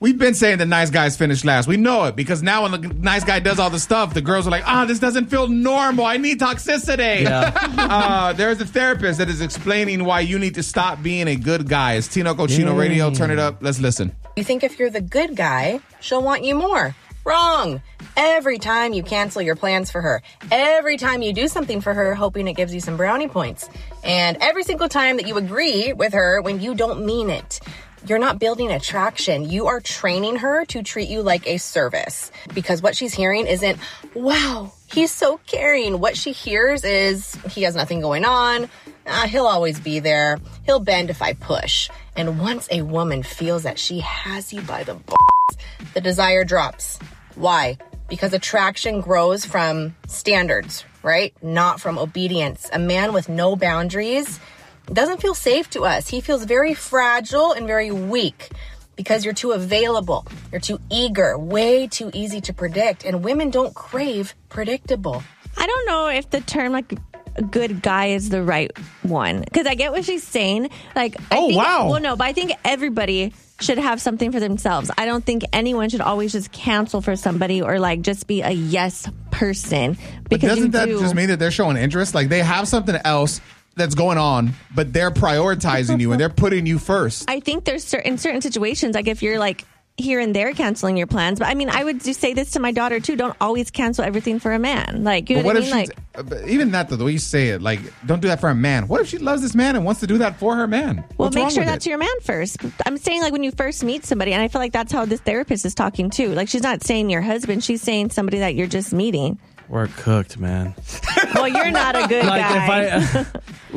We've been saying that nice guys finish last. We know it because now when the nice guy does all the stuff, the girls are like, this doesn't feel normal. I need toxicity. Yeah. There's a therapist that is explaining why you need to stop being a good guy. It's Tino Cochino Radio. Turn it up. Let's listen. You think if you're the good guy, she'll want you more. Wrong. Every time you cancel your plans for her, every time you do something for her, hoping it gives you some brownie points, and every single time that you agree with her when you don't mean it, you're not building attraction. You are training her to treat you like a service because what she's hearing isn't, wow, he's so caring. What she hears is he has nothing going on. He'll always be there. He'll bend if I push. And once a woman feels that she has you by the balls, the desire drops. Why? Because attraction grows from standards, right? Not from obedience. A man with no boundaries doesn't feel safe to us. He feels very fragile and very weak because you're too available. You're too eager, way too easy to predict. And women don't crave predictable. I don't know if the term like a good guy is the right one because I get what she's saying. Like, wow. Well, no, but I think everybody should have something for themselves. I don't think anyone should always just cancel for somebody or like just be a yes person. Because but doesn't that just mean that they're showing interest? Like they have something else that's going on, but they're prioritizing you and they're putting you first. I think there's certain situations, like if you're like here and there canceling your plans. But I mean, I would just say this to my daughter too. Don't always cancel everything for a man. Like, you know what I mean? Like, even that, the way you say it, like, don't do that for a man. What if she loves this man and wants to do that for her man? Well, make sure that's your man first. I'm saying like when you first meet somebody, and I feel like that's how this therapist is talking too. Like she's not saying your husband. She's saying somebody that you're just meeting. We're cooked, man. Well, you're not a good guy.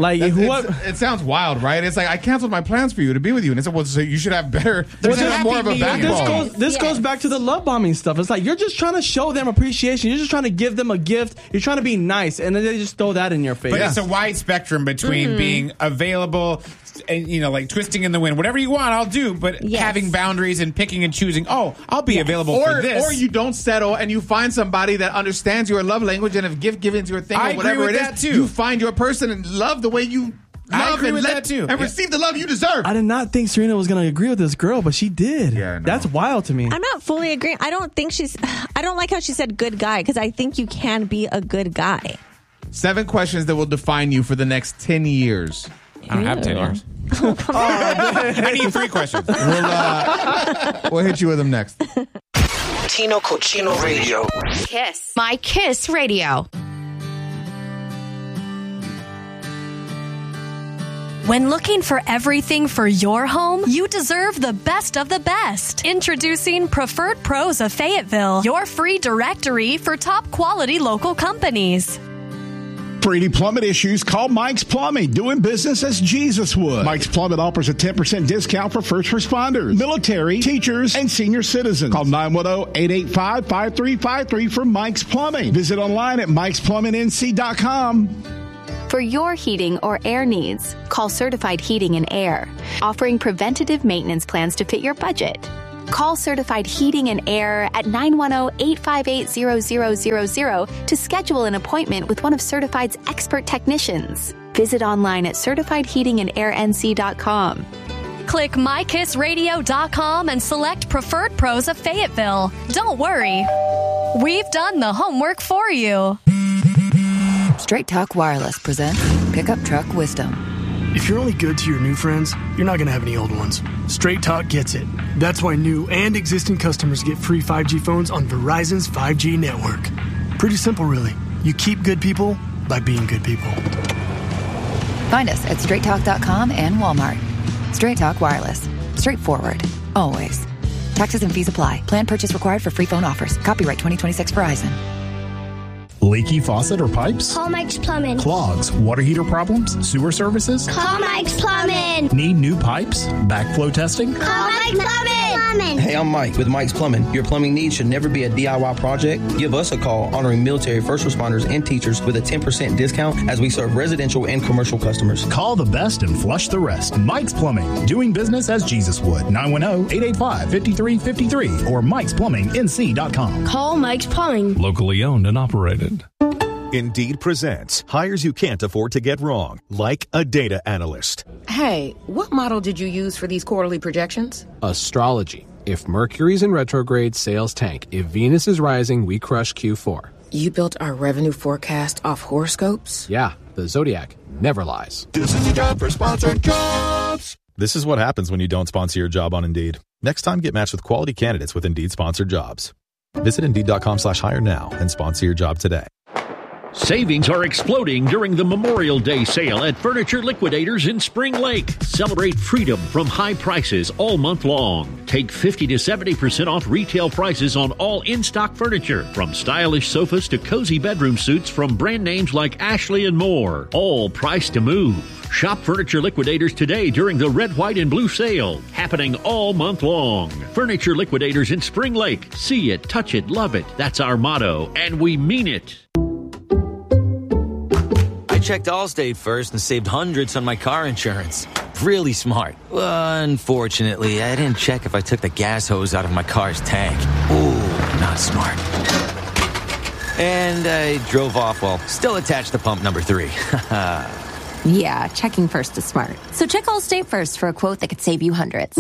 It sounds wild, right? It's like I canceled my plans for you to be with you, and it's like, well, so you should have better. More of a backbone. This goes back to the love bombing stuff. It's like you're just trying to show them appreciation. You're just trying to give them a gift. You're trying to be nice, and then they just throw that in your face. But it's a wide spectrum between being available and, you know, like twisting in the wind. Whatever you want, I'll do. But having boundaries and picking and choosing. Oh, I'll be available for this. Or you don't settle and you find somebody that understands your love language, and if gift giving's your thing or whatever it is, you find your person and love the way you love and receive the love you deserve. I did not think Serena was going to agree with this girl, but she did. Yeah, no. That's wild to me. I'm not fully agreeing. I don't like how she said good guy, because I think you can be a good guy. 7 questions that will define you for the next 10 years. I don't have 10 years. I need 3 questions. We'll hit you with them next. Tino Cochino Radio. Kiss. My Kiss Radio. When looking for everything for your home, you deserve the best of the best. Introducing Preferred Pros of Fayetteville, your free directory for top quality local companies. For any plumbing issues, call Mike's Plumbing, doing business as Jesus would. Mike's Plumbing offers a 10% discount for first responders, military, teachers, and senior citizens. Call 910-885-5353 for Mike's Plumbing. Visit online at mikesplumbingnc.com. For your heating or air needs, call Certified Heating and Air, offering preventative maintenance plans to fit your budget. Call Certified Heating and Air at 910-858-0000 to schedule an appointment with one of Certified's expert technicians. Visit online at certifiedheatingandairnc.com. Click mykissradio.com and select Preferred Pros of Fayetteville. Don't worry, we've done the homework for you. Straight Talk Wireless presents Pickup Truck Wisdom. If you're only good to your new friends, you're not going to have any old ones. Straight Talk gets it. That's why new and existing customers get free 5G phones on Verizon's 5G network. Pretty simple, really. You keep good people by being good people. Find us at straighttalk.com and Walmart. Straight Talk Wireless. Straightforward. Always. Taxes and fees apply. Plan purchase required for free phone offers. Copyright 2026 Verizon. Leaky faucet or pipes? Call Mike's Plumbing. Clogs, water heater problems, sewer services? Call Mike's Plumbing. Need new pipes? Backflow testing? Call Mike's Plumbing. Hey, I'm Mike with Mike's Plumbing. Your plumbing needs should never be a DIY project. Give us a call, honoring military, first responders, and teachers with a 10% discount as we serve residential and commercial customers. Call the best and flush the rest. Mike's Plumbing, doing business as Jesus would. 910-885-5353 or mikesplumbingnc.com. Call Mike's Plumbing. Locally owned and operated. Indeed presents hires you can't afford to get wrong, like a data analyst. Hey, what model did you use for these quarterly projections? Astrology. If Mercury's in retrograde, sales tank. If Venus is rising, we crush Q4. You built our revenue forecast off horoscopes? Yeah, the Zodiac never lies. This is your job for sponsored jobs. This is what happens when you don't sponsor your job on Indeed. Next time, get matched with quality candidates with Indeed sponsored jobs. Visit Indeed.com/hire now and sponsor your job today. Savings are exploding during the Memorial Day sale at Furniture Liquidators in Spring Lake. Celebrate freedom from high prices all month long. Take 50 to 70% off retail prices on all in-stock furniture, from stylish sofas to cozy bedroom suites from brand names like Ashley and more. All priced to move. Shop Furniture Liquidators today during the Red, White, and Blue sale, happening all month long. Furniture Liquidators in Spring Lake. See it, touch it, love it. That's our motto, and we mean it. I checked Allstate first and saved hundreds on my car insurance. Really smart. Unfortunately, I didn't check if I took the gas hose out of my car's tank. Ooh, not smart. And I drove off while still attached to pump number 3. Yeah, checking first is smart. So check Allstate first for a quote that could save you hundreds.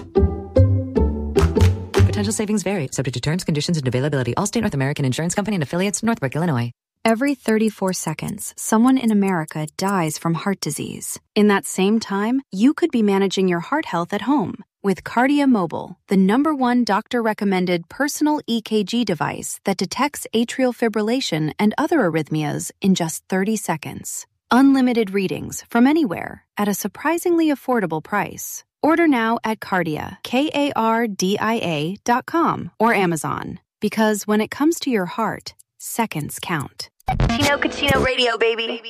Potential savings vary, subject to terms, conditions, and availability. Allstate North American Insurance Company and affiliates, Northbrook, Illinois. Every 34 seconds, someone in America dies from heart disease. In that same time, you could be managing your heart health at home with Kardia Mobile, the #1 doctor-recommended personal EKG device that detects atrial fibrillation and other arrhythmias in just 30 seconds. Unlimited readings from anywhere at a surprisingly affordable price. Order now at Kardia, KARDIA.com or Amazon. Because when it comes to your heart, seconds count. Tino Cucino Radio, baby.